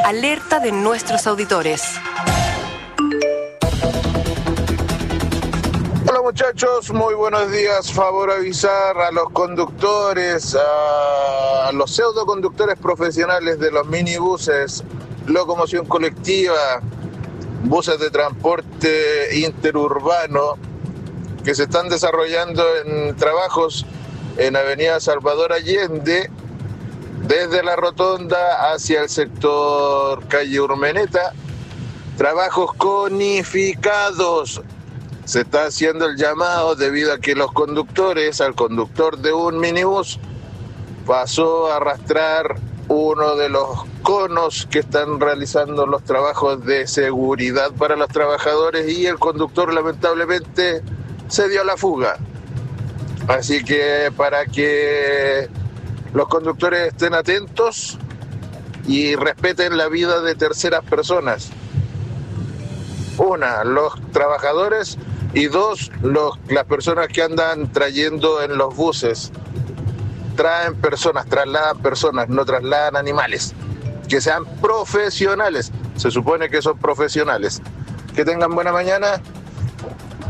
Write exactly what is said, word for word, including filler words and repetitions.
Alerta de nuestros auditores. Hola muchachos, muy buenos días. Favor avisar a los conductores, a los pseudoconductores profesionales de los minibuses, locomoción colectiva, buses de transporte interurbano que se están desarrollando en trabajos en Avenida Salvador Allende, desde la rotonda hacia el sector calle Urmeneta, trabajos conificados. Se está haciendo el llamado debido a que los conductores, al conductor de un minibús, pasó a arrastrar uno de los conos que están realizando los trabajos de seguridad para los trabajadores y el conductor lamentablemente se dio a la fuga. Así que para que los conductores estén atentos y respeten la vida de terceras personas. Una, los trabajadores, y dos, los, las personas que andan trayendo en los buses. Traen personas, trasladan personas, no trasladan animales. Que sean profesionales. Se supone que son profesionales. Que tengan buena mañana.